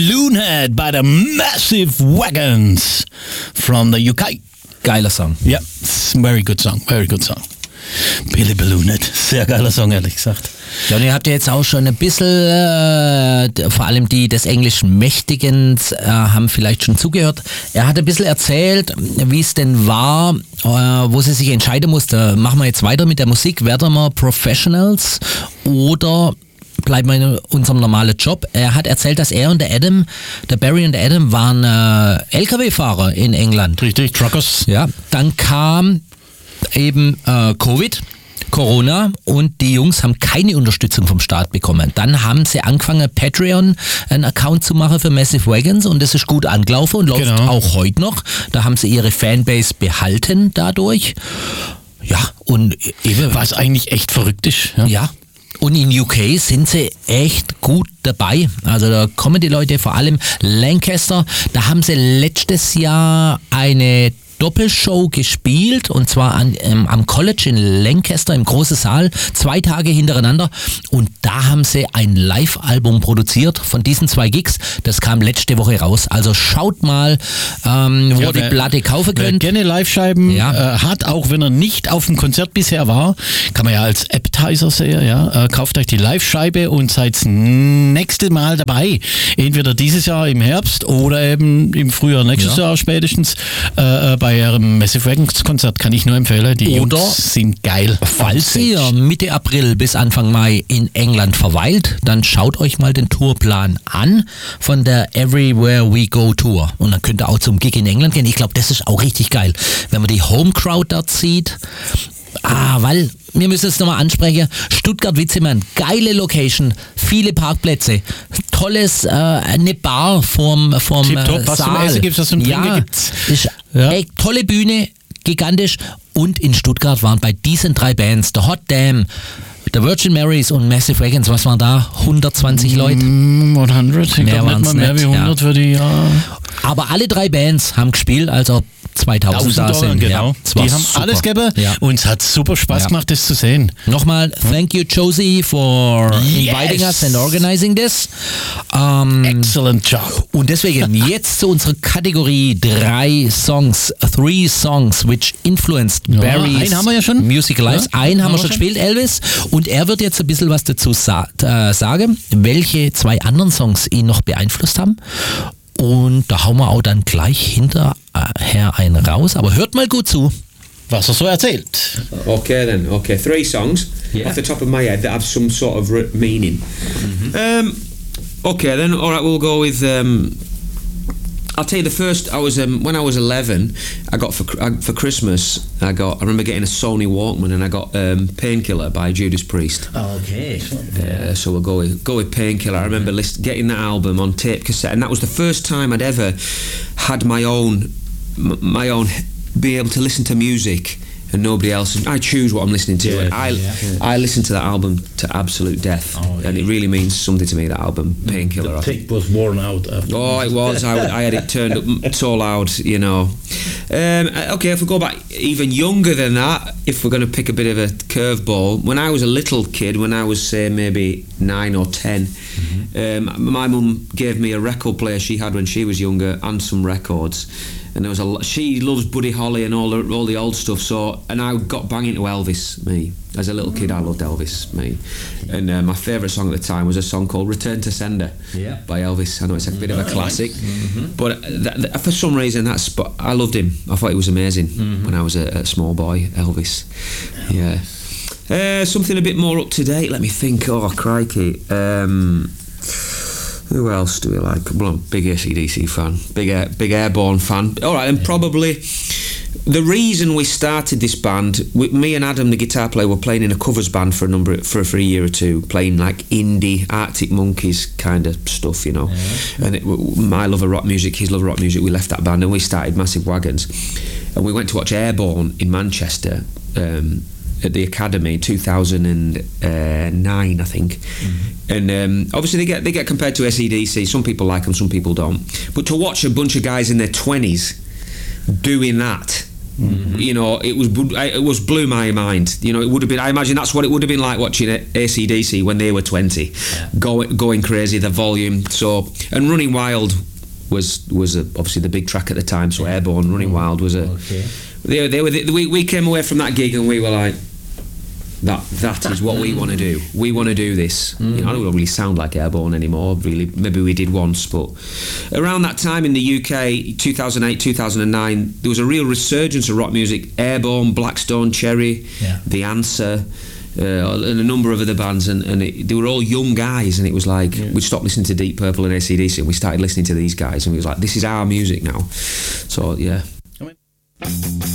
Balloonhead by the Massive Wagons from the UK. Geiler Song. Ja, very good song, very good song. Billy Balloonhead, sehr geiler Song, ehrlich gesagt. Ja, und ihr habt ja jetzt auch schon ein bisschen, vor allem die des englischen Mächtigen haben vielleicht schon zugehört. Er hat ein bisschen erzählt, wie es denn war, wo sie sich entscheiden musste. Machen wir jetzt weiter mit der Musik? Werden wir Professionals oder bleiben wir in unserem normalen Job? Er hat erzählt, dass er und der Barry und der Adam waren LKW-Fahrer in England. Richtig, Truckers. Ja, dann kam eben Corona und die Jungs haben keine Unterstützung vom Staat bekommen. Dann haben sie angefangen, Patreon einen Account zu machen für Massive Wagons und das ist gut angelaufen und läuft auch heute noch. Da haben sie ihre Fanbase behalten dadurch. Ja, und eben, was eigentlich echt verrückt ist. Ja. Und in UK sind sie echt gut dabei. Also da kommen die Leute, vor allem Lancaster, da haben sie letztes Jahr eine Doppelshow gespielt und zwar am College in Lancaster im großen Saal, 2 Tage hintereinander und da haben sie ein Live-Album produziert von diesen 2 Gigs. Das kam letzte Woche raus. Also schaut mal, wo ihr die Platte kaufen könnt. Wer gerne Live-Scheiben hat, auch wenn er nicht auf dem Konzert bisher war, kann man ja als Appetizer sehen, ja. Kauft euch die Live-Scheibe und seid das nächste Mal dabei. Entweder dieses Jahr im Herbst oder eben im Frühjahr nächstes Jahr spätestens bei ihrem Massive Wagons Konzert, kann ich nur empfehlen. Die Jungs sind geil. Falls ihr Mitte April bis Anfang Mai in England verweilt, dann schaut euch mal den Tourplan an von der Everywhere We Go Tour. Und dann könnt ihr auch zum Gig in England gehen. Ich glaube, das ist auch richtig geil. Wenn man die Home Crowd dort sieht, weil wir müssen es nochmal ansprechen. Stuttgart-Witzemann, geile Location, viele Parkplätze, tolles, eine Bar vorm Tipptopp, was Saal. zum Essen gibt's, was zum Trinken gibt's. Ist echt tolle Bühne, gigantisch. Und in Stuttgart waren bei diesen 3 Bands, der Hot Damn, der Virgin Marys und Massive Wagons, was waren da? 120 Leute? 100, ich glaube nicht mal mehr wie 100 für die, Aber alle 3 Bands haben gespielt, also 2000 da sind. Genau. Ja, die haben super. alles gegeben und es hat super Spaß gemacht, das zu sehen. Nochmal, thank you Josie for inviting us and organizing this. Excellent job. Und deswegen jetzt zu unserer Kategorie 3 Songs which influenced Barry's einen haben wir ja schon. musical lives. Einen haben wir schon gespielt, Elvis. Und er wird jetzt ein bisschen was dazu sagen, welche 2 anderen Songs ihn noch beeinflusst haben. Und da hauen wir auch dann gleich hinterher einen raus. Aber hört mal gut zu, was er so erzählt. Okay then, 3 songs off the top of my head that have some sort of meaning. Okay then, alright, we'll go with I'll tell you the first. I was when I was 11. I got for Christmas. I remember getting a Sony Walkman, and I got Painkiller by Judas Priest. Okay. So we'll go with Painkiller. I remember getting that album on tape cassette, and that was the first time I'd ever had my own be able to listen to music and nobody else. I choose what I'm listening to. I listened to that album to absolute death, and it really means something to me. That album, Painkiller. The tape was worn out after. Oh, it was. I had it turned up so loud, you know. Okay, if we go back even younger than that, if we're going to pick a bit of a curveball, when I was a little kid, when I was say maybe 9 or 10, my mum gave me a record player she had when she was younger and some records. And there was she loves Buddy Holly and all the old stuff. And I got banging to Elvis. Me as a little kid, I loved Elvis. Me, and my favourite song at the time was a song called "Return to Sender" by Elvis. I know it's a bit of a classic, but for some reason I loved him. I thought he was amazing when I was a small boy. Elvis, something a bit more up to date. Let me think. Oh crikey. Who else do we like? Well, I'm a big AC/DC fan, big Airborne fan. All right, and probably the reason we started this band, me and Adam, the guitar player, were playing in a covers band for a year or 2, playing like indie Arctic Monkeys kind of stuff, you know. And my love of rock music, his love of rock music, we left that band and we started Massive Wagons, and we went to watch Airborne in Manchester. At the Academy 2009, I think, and obviously they get compared to AC/DC. Some people like them, some people don't. But to watch a bunch of guys in their 20s doing that You know, it was blew my mind. You know, it would have been. I imagine that's what it would have been like watching AC/DC when they were 20, going crazy, the volume. So, and Running Wild was obviously the big track at the time. So Airborne, Running Wild was a. Okay. We came away from that gig and we were like, that is what we want to do. We want to do this. You know, I don't really sound like Airborne anymore, really. Maybe we did once, but around that time in the UK, 2008, 2009, there was a real resurgence of rock music. Airborne, Blackstone Cherry, The Answer, and a number of other bands, and they were all young guys, and it was like we stopped listening to Deep Purple and AC/DC and we started listening to these guys, and we was like, this is our music now. So yeah.